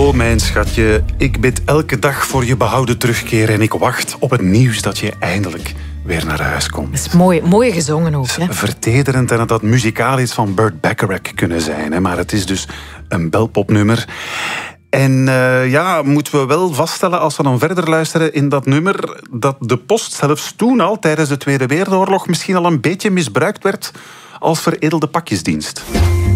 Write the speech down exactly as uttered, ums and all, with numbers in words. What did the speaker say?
Oh, mijn schatje, ik bid elke dag voor je behouden terugkeer en ik wacht op het nieuws dat je eindelijk weer naar huis komt. Dat is mooi, mooi gezongen ook. Hè? Vertederend en het had muzikaal iets van Burt Bacharach kunnen zijn. Hè? Maar het is dus een belpopnummer. En uh, ja, moeten we wel vaststellen als we dan verder luisteren in dat nummer dat de post zelfs toen al, tijdens de Tweede Wereldoorlog, misschien al een beetje misbruikt werd als veredelde pakjesdienst.